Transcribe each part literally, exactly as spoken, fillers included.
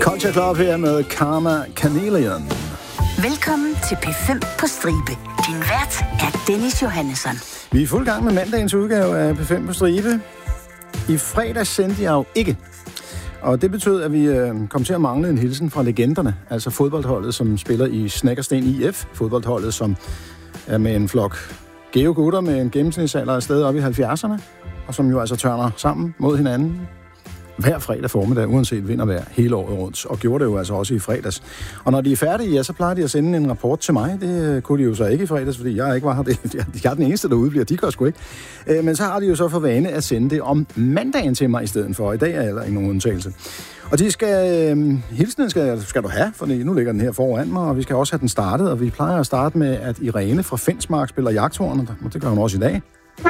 Culture Club her med Karma Chameleon. Velkommen til P fem på stribe. Din vært er Dennis Johannesson. Vi er i fuld gang med mandagens udgave af P fem på stribe. I fredag sendte jeg jo ikke. Og det betød, at vi øh, kom til at mangle en hilsen fra legenderne. Altså fodboldholdet, som spiller i Snekkersten I F. Fodboldholdet, som er med en flok geogutter med en gennemsnitsalder af sted op i halvfjerdserne. Og som jo altså tørner sammen mod hinanden hver fredag formiddag, uanset vind og vejr, hele året rundt, og gjorde det jo altså også i fredags. Og når de er færdige, ja, så plejer de at sende en rapport til mig. Det kunne de jo så ikke i fredags, fordi jeg ikke var her. Jeg er den eneste, der udbliver. De gør sgu ikke. Men så har de jo så for vane at sende det om mandagen til mig i stedet for. I dag er der ikke nogen undtagelse. Og de skal, øh, hilsenen skal, skal du have, for nu ligger den her foran mig, og vi skal også have den startet. Og vi plejer at starte med, at Irene fra Fensmark spiller jagthorn, og det gør hun også i dag.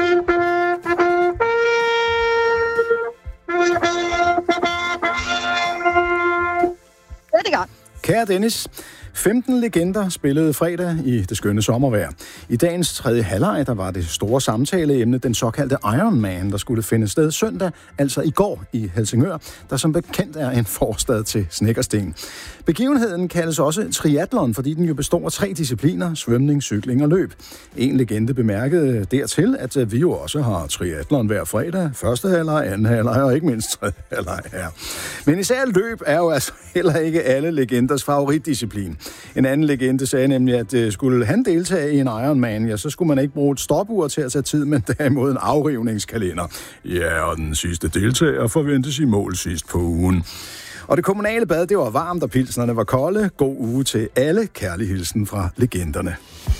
Kære Dennis, femten legender spillede fredag i det skønne sommervejr. I dagens tredje halvleg, der var det store samtaleemne, den såkaldte Iron Man, der skulle finde sted søndag, altså i går i Helsingør, der som bekendt er en forstad til Snekkersten. Begivenheden kaldes også triathlon, fordi den jo består af tre discipliner, svømning, cykling og løb. En legende bemærkede dertil, at vi jo også har triathlon hver fredag, første halvleg, anden halvleg og ikke mindst tredje halvleg her. Men især løb er jo altså heller ikke alle legenders favoritdisciplin. En anden legende sagde nemlig, at skulle han deltage i en Ironman, ja, så skulle man ikke bruge et stopur til at tage tid, men derimod en afrivningskalender. Ja, og den sidste deltager forventes i mål sidst på ugen. Og det kommunale bad, det var varmt, og pilsnerne var kolde. God uge til alle. Kærlig hilsen fra legenderne.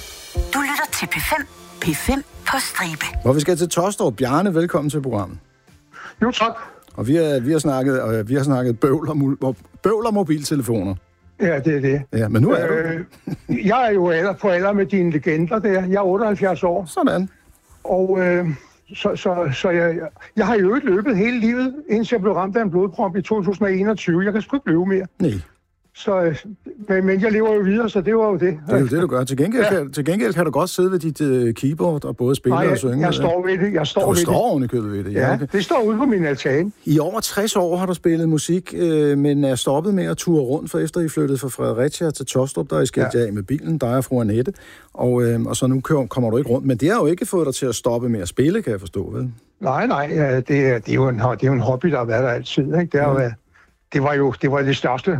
Du lytter til P fem. P fem på stribe. Hvor vi skal til Tostrup. Bjarne, velkommen til programmet. Jo, tak. Og vi har, vi har snakket, og vi har snakket bøvl og, bøvl og mobiltelefoner. Ja, det er det. Ja, men nu er øh, du... jeg er jo alder på alder med dine legender der. Jeg er otteoghalvfjerds år. Sådan. Og øh, så, så, så jeg, jeg har jo ikke løbet hele livet, indtil jeg blev ramt af en blodprop i to tusind og enogtyve. Jeg kan sgu ikke løbe mere. Nej. Så, men, men jeg lever jo videre, så det var jo det. Det er jo det, du gør. Til gengæld, ja. kan, til gengæld kan du godt sidde ved dit uh, keyboard og både spille Nej, jeg, og synge. jeg, jeg står ved det. Jeg står du ved står det. oven i købet ved det. Ja, ja okay. Det står ude på min altan. I over tres år har du spillet musik, øh, men er stoppet med at ture rundt, for efter I flyttede fra Fredericia til Tostrup, der er I skilt ja. af med bilen, dig og fru Annette, og, øh, og så nu kører, kommer du ikke rundt. Men det har jo ikke fået dig til at stoppe med at spille, kan jeg forstå, vel? Nej, nej, ja, det, det, er jo en, det er jo en hobby, der har været der altid. Ikke? Det har mm. været... Det var jo det, var det største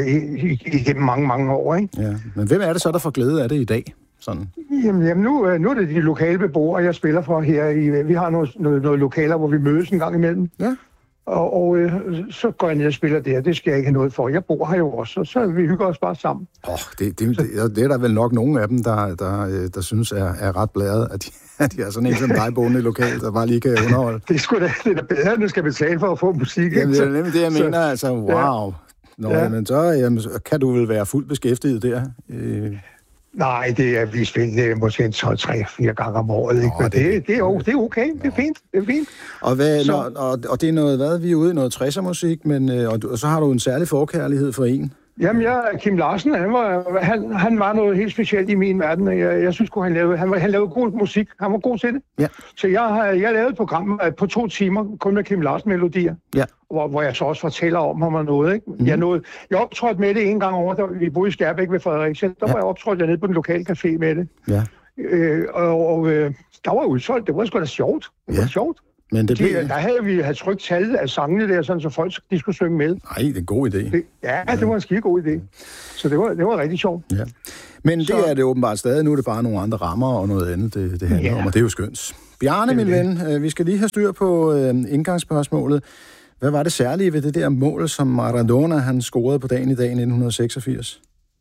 igennem mange, mange år, ikke? Ja, men hvem er det så, der får glæde af det i dag? Sådan. Jamen, jamen nu, nu er det de lokale beboere, jeg spiller for her. I, vi har noget, noget, noget lokaler, hvor vi mødes en gang imellem. Ja. Og, og øh, så går jeg ned og spiller der. Det skal jeg ikke have noget for. Jeg bor her jo også, så, så vi hygger os bare sammen. Åh, oh, det, det, det, det er der vel nok nogle af dem, der, der, der, der synes er, er ret bladet, at de, at de er sådan en som dig boende lokalt, der bare lige kan underholde. Det er sgu da, det er da bedre, end du skal betale for at få musik. Jamen, det er nemlig det, jeg så, mener. Altså, wow. Ja. Nå, ja. Men så jamen, kan du vel være fuldt beskæftiget der? Øh. Nej, det er vi spiller måske en to, tre, fire gange om året. Ikke? Nå, det, det, det, er jo, det er okay. Det er fint. Det er fint. Og, hvad, når, og, og det er noget, hvad? Vi er ude i noget tresser musik, men øh, og, og så har du en særlig forkærlighed for en. Jamen, jeg, Kim Larsen, han var, han, han var noget helt specielt i min verden. Jeg, jeg synes, han lavede, han, han lavede god musik. Han var god til det. Ja. Så jeg har jeg lavede et program på to timer, kun med Kim Larsen-melodier. Ja. Hvor, hvor jeg så også fortæller om ham og noget. Ikke? Mm. Jeg, nåede, jeg optrådte med det en gang over, da vi boede i Skærbæk ved Fredericia. Der ja. var jeg optrådt jeg nede på den lokale café med det. Ja. Øh, og og øh, der var udsolgt. Det var sgu da sjovt. Det var ja. sjovt. Men det blev... de, der havde vi havde trykt tallet af sangene der, sådan, så folk de skulle synge med. Nej, det er en god idé. Det, ja, ja, det var en skide god idé. Så det var, det var rigtig sjovt. Ja. Men så... det er det åbenbart stadig. Nu er det bare nogle andre rammer og noget andet, det, det handler ja. om, og det er jo skønt. Bjarne, min ven, øh, vi skal lige have styr på øh, indgangsspørgsmålet. Hvad var det særlige ved det der mål, som Maradona han scorede på dagen i dag i nitten seksogfirs?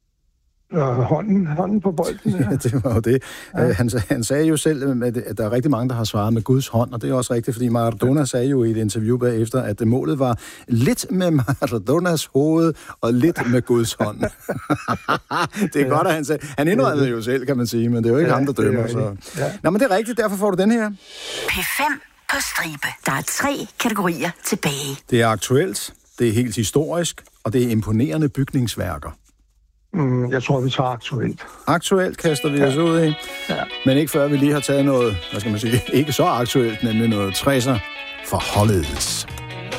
Øh, hånden, hånden på bolden. Ja. Ja, det var jo det. Ja. Han, han sagde jo selv, at der er rigtig mange, der har svaret med Guds hånd, og det er også rigtigt, fordi Maradona sagde jo i et interview bagefter, at målet var lidt med Maradonas hoved og lidt med Guds hånd. Det er ja. godt, at han sagde. Han indrømmede jo selv, kan man sige, men det er jo ikke ja, ham, der dømmer. Så. Ja. Nå, men det er rigtigt, derfor får du den her. P fem på stribe. Der er tre kategorier tilbage. Det er aktuelt, det er helt historisk, og det er imponerende bygningsværker. Mm, jeg tror, vi tager aktuelt. Aktuelt kaster vi ja. os ud i. Ja. Men ikke før vi lige har taget noget, hvad skal man sige, ikke så aktuelt, nemlig noget tresser for holdet.